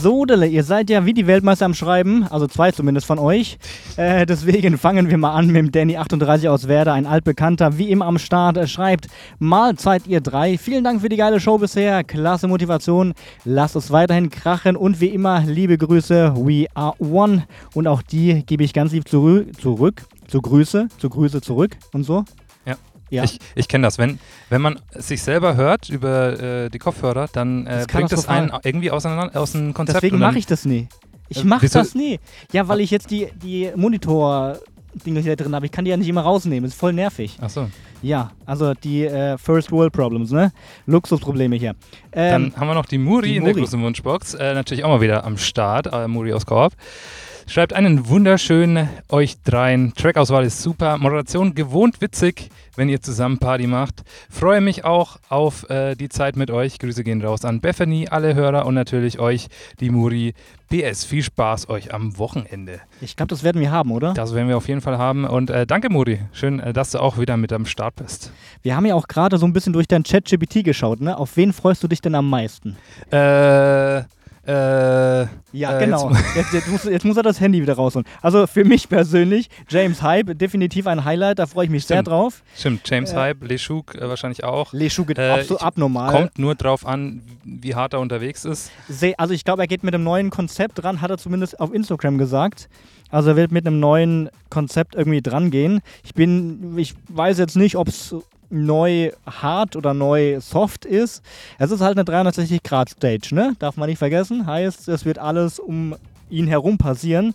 Sodele, ihr seid ja wie die Weltmeister am Schreiben, also 2 zumindest von euch. Deswegen fangen wir mal an mit dem Danny38 aus Werder, ein altbekannter, wie immer am Start. Er schreibt, Mahlzeit ihr 3, vielen Dank für die geile Show bisher, klasse Motivation, lasst es weiterhin krachen und wie immer, liebe Grüße, we are one. Und auch die gebe ich ganz lieb zurück, zu Grüße zurück und so. Ja. Ich kenne das. Wenn man sich selber hört über die Kopfhörer, dann bringt es einen irgendwie aus dem Konzept. Deswegen mache ich das nie. Ich mache das nie. Ja, weil ich jetzt die Monitor-Dinge hier drin habe. Ich kann die ja nicht immer rausnehmen. Das ist voll nervig. Ach so. Ja, also die First World Problems, ne? Luxusprobleme hier. Dann haben wir noch die Muri in der großen Wunschbox. Natürlich auch mal wieder am Start. Muri aus Korb. Schreibt einen wunderschönen euch dreien. Trackauswahl ist super. Moderation gewohnt witzig, wenn ihr zusammen Party macht. Freue mich auch auf die Zeit mit euch. Grüße gehen raus an Bethany, alle Hörer und natürlich euch, die Muri. PS, viel Spaß euch am Wochenende. Ich glaube, das werden wir haben, oder? Das werden wir auf jeden Fall haben. Und danke, Muri. Schön, dass du auch wieder mit am Start bist. Wir haben ja auch gerade so ein bisschen durch dein ChatGPT geschaut, ne? Auf wen freust du dich denn am meisten? Ja, genau. Jetzt muss er das Handy wieder rausholen. Also für mich persönlich, James Hype, definitiv ein Highlight, da freue ich mich sehr drauf. Stimmt, James Hype, Leschuk wahrscheinlich auch. Leschuk geht absolut abnormal. Kommt nur drauf an, wie hart er unterwegs ist. Also ich glaube, er geht mit einem neuen Konzept dran, hat er zumindest auf Instagram gesagt. Also er wird mit einem neuen Konzept irgendwie dran gehen. Ich weiß jetzt nicht, ob es neu hart oder neu soft ist. Es ist halt eine 360-Grad-Stage, ne? Darf man nicht vergessen. Heißt, es wird alles um ihn herum passieren.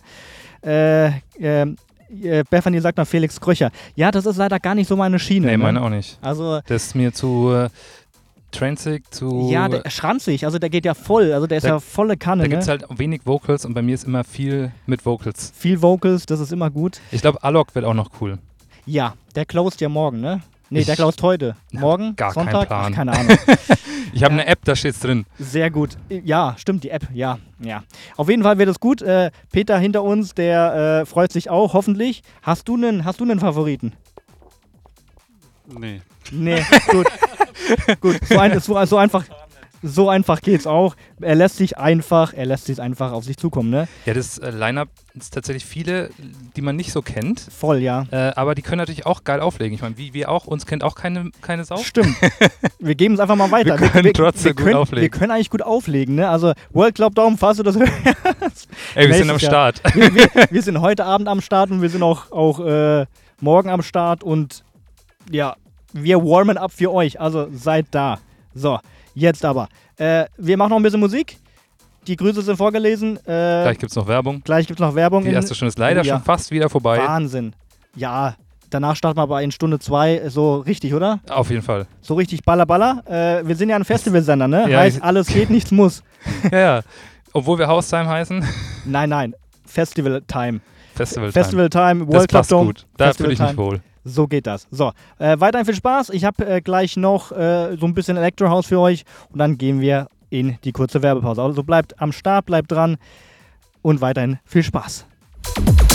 Bethany sagt nach Felix Kröcher. Ja, das ist leider gar nicht so meine Schiene. Nee, meine auch nicht. Also, das ist mir zu transig, zu... Ja, schranzig. Also der geht ja voll. Also der ist ja volle Kanne. Da gibt es halt wenig Vocals und bei mir ist immer viel mit Vocals. Viel Vocals, das ist immer gut. Ich glaube, Alok wird auch noch cool. Ja, der closed ja morgen, ne? Nee, der closed heute. Morgen? Gar Sonntag? keinen Plan. Ach, keine Ahnung. Ich habe eine App, da steht's drin. Sehr gut. Ja, stimmt, die App. Ja. Auf jeden Fall wird es gut. Peter hinter uns, der freut sich auch, hoffentlich. Hast du einen Favoriten? Nee. Nee, gut. Gut, so einfach geht's auch. Er lässt sich einfach auf sich zukommen, ne? Ja, das Line-Up ist tatsächlich viele, die man nicht so kennt. Voll, ja. Aber die können natürlich auch geil auflegen. Ich meine, wie wir auch, uns kennt auch keine Sau. Stimmt. Wir geben es einfach mal weiter. Wir können trotzdem gut auflegen. Wir können eigentlich gut auflegen, ne? Also World Club Daumen, falls du das hörst. Ey, wir sind am Start. Wir sind heute Abend am Start und wir sind auch morgen am Start und ja, wir warmen up für euch. Also seid da. So. Jetzt aber. Wir machen noch ein bisschen Musik. Die Grüße sind vorgelesen. Gleich gibt es noch Werbung. Die erste Stunde ist leider schon fast wieder vorbei. Wahnsinn. Ja, danach starten wir aber in Stunde 2 so richtig, oder? Auf jeden Fall. So richtig Baller. Wir sind ja ein Festivalsender, ne? Ja, heißt, alles geht, nichts muss. Ja. Obwohl wir Haustime heißen. Nein. Festival Time, World Club passt Dome. Gut. Da fühle ich mich wohl. So geht das. So, weiterhin viel Spaß. Ich habe gleich noch so ein bisschen Electro House für euch und dann gehen wir in die kurze Werbepause. Also bleibt am Start, bleibt dran und weiterhin viel Spaß.